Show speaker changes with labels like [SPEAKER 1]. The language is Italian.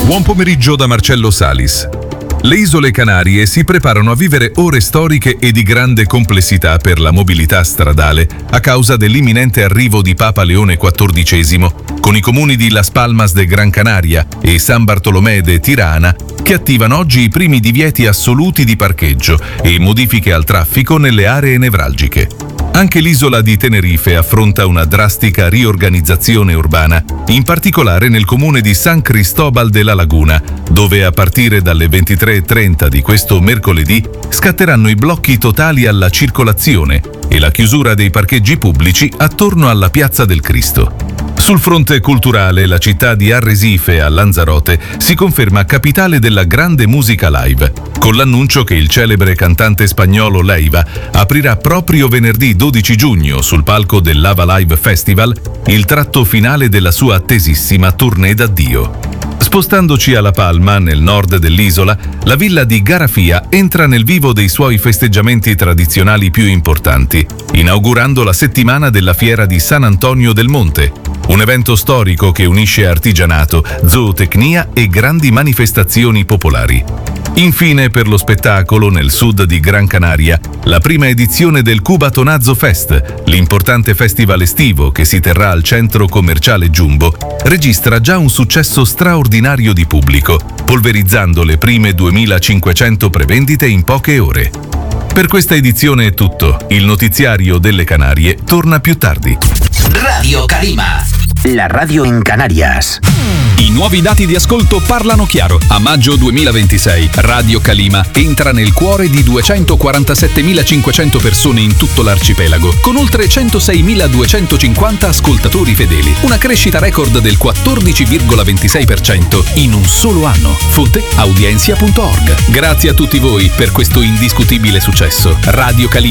[SPEAKER 1] Buon pomeriggio da Marcello Salis. Le isole Canarie si preparano a vivere ore storiche e di grande complessità per la mobilità stradale a causa dell'imminente arrivo di Papa Leone XIV, con i comuni di Las Palmas de Gran Canaria e San Bartolomé de Tirana che attivano oggi i primi divieti assoluti di parcheggio e modifiche al traffico nelle aree nevralgiche. Anche l'isola di Tenerife affronta una drastica riorganizzazione urbana, in particolare nel comune di San Cristóbal de la Laguna, dove a partire dalle 23:30 di questo mercoledì scatteranno i blocchi totali alla circolazione e la chiusura dei parcheggi pubblici attorno alla Piazza del Cristo. Sul fronte culturale, la città di Arrecife a Lanzarote si conferma capitale della grande musica live, con l'annuncio che il celebre cantante spagnolo Leiva aprirà proprio venerdì 12 giugno sul palco del Lava Live Festival il tratto finale della sua attesissima tournée d'addio. Spostandoci a La Palma, nel nord dell'isola, la villa di Garafia entra nel vivo dei suoi festeggiamenti tradizionali più importanti, inaugurando la settimana della fiera di San Antonio del Monte, un evento storico che unisce artigianato, zootecnia e grandi manifestazioni popolari. Infine, per lo spettacolo, nel sud di Gran Canaria, la prima edizione del Cubatonazzo Fest, l'importante festival estivo che si terrà al centro commerciale Jumbo, registra già un successo straordinario di pubblico, polverizzando le prime 2500 prevendite in poche ore. Per questa edizione è tutto. Il notiziario delle Canarie torna più tardi.
[SPEAKER 2] Radio Calima, la radio in Canarias.
[SPEAKER 3] I nuovi dati di ascolto parlano chiaro. A maggio 2026 Radio Calima entra nel cuore di 247.500 persone in tutto l'arcipelago, con oltre 106.250 ascoltatori fedeli. Una crescita record del 14,26% in un solo anno. Fonte audiencia.org. Grazie a tutti voi per questo indiscutibile successo. Radio Calima.